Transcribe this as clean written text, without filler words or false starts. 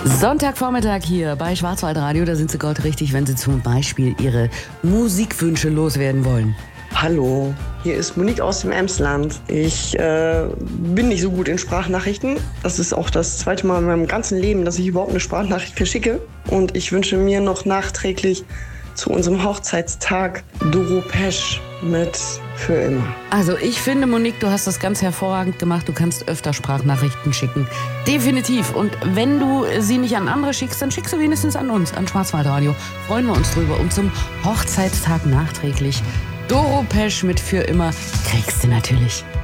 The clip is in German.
Sonntagvormittag hier bei Schwarzwaldradio, da sind Sie goldrichtig, wenn Sie zum Beispiel Ihre Musikwünsche loswerden wollen. Hallo, hier ist Monique aus dem Emsland. Ich bin nicht so gut in Sprachnachrichten. Das ist auch das zweite Mal in meinem ganzen Leben, dass ich überhaupt eine Sprachnachricht verschicke. Und ich wünsche mir noch nachträglich zu unserem Hochzeitstag Doro Pesch mit Für immer. Also ich finde, Monique, du hast das ganz hervorragend gemacht. Du kannst öfter Sprachnachrichten schicken. Definitiv. Und wenn du sie nicht an andere schickst, dann schick sie wenigstens an uns, an Schwarzwaldradio. Freuen wir uns drüber. Und zum Hochzeitstag nachträglich Doro Pesch mit Für immer kriegst du natürlich.